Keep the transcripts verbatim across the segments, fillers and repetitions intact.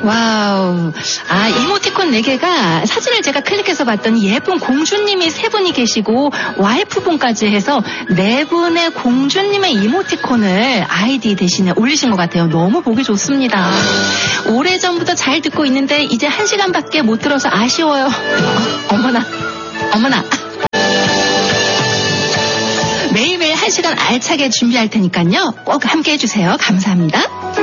와우. 아, 이모티콘 네 개가 사진을 제가 클릭해서 봤더니 예쁜 공주님이 세 분이 계시고 와이프분까지 해서 네 분의 공주님의 이모티콘을 아이디 대신에 올리신 것 같아요. 너무 보기 좋습니다. 오래전부터 잘 듣고 있는데 이제 한 시간밖에 못 들어서 아쉬워요. 어, 어머나, 어머나. 매일매일 한 시간 알차게 준비할 테니까요. 꼭 함께 해주세요. 감사합니다.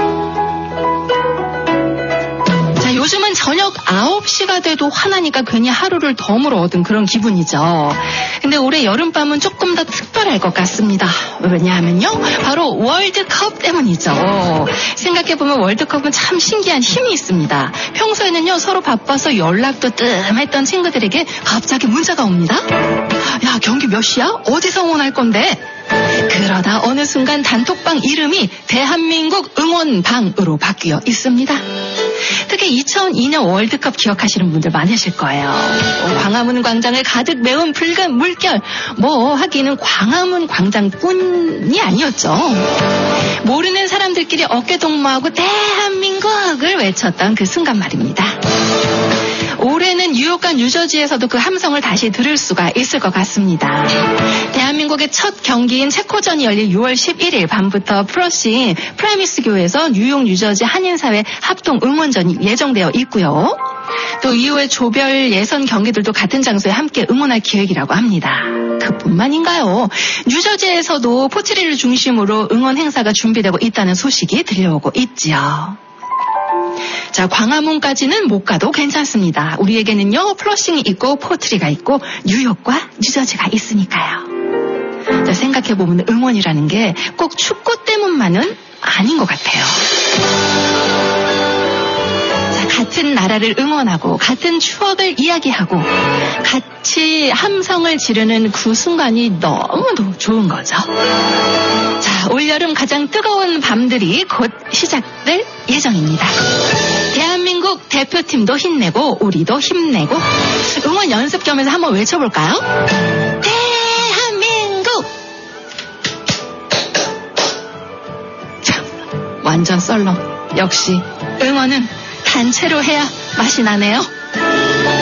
자, 요즘은 저녁 아홉 시가 돼도 화나니까 괜히 하루를 덤으로 얻은 그런 기분이죠. 근데 올해 여름밤은 조금 더 특별할 것 같습니다. 왜냐하면요, 바로 월드컵 때문이죠. 생각해보면 월드컵은 참 신기한 힘이 있습니다. 평소에는요, 서로 바빠서 연락도 뜸했던 친구들에게 갑자기 문자가 옵니다. 야, 경기 몇 시야? 어디서 응원할 건데? 그러다 어느 순간 단톡방 이름이 대한민국 응원방으로 바뀌어 있습니다. 특히 이천이 년 월드컵 기억하시는 분들 많으실 거예요. 광화문 광장을 가득 메운 붉은 물결. 뭐 하기는 광화문 광장뿐이 아니었죠. 모르는 사람들끼리 어깨동무하고 대한민국을 외쳤던 그 순간 말입니다. 올해는 뉴욕과 뉴저지에서도 그 함성을 다시 들을 수가 있을 것 같습니다. 대한민국의 첫 경기인 체코전이 열릴 유월 십일일 밤부터 프러시 프라미스 교회에서 뉴욕 뉴저지 한인사회 합동 응원전이 예정되어 있고요. 또 이후에 조별 예선 경기들도 같은 장소에 함께 응원할 계획이라고 합니다. 그뿐만인가요? 뉴저지에서도 포트리를 중심으로 응원 행사가 준비되고 있다는 소식이 들려오고 있지요. 자, 광화문까지는 못 가도 괜찮습니다. 우리에게는요, 플러싱이 있고 포트리가 있고 뉴욕과 뉴저지가 있으니까요. 자, 생각해보면 응원이라는 게 꼭 축구 때문만은 아닌 것 같아요. 자, 같은 나라를 응원하고 같은 추억을 이야기하고 같이 함성을 지르는 그 순간이 너무도 좋은 거죠. 자, 올여름 가장 뜨거운 밤들이 곧 시작될 예정입니다. 대한민국 대표팀도 힘내고 우리도 힘내고 응원 연습 겸해서 한번 외쳐볼까요? 대한민국! 참, 완전 썰렁. 역시 응원은 단체로 해야 맛이 나네요.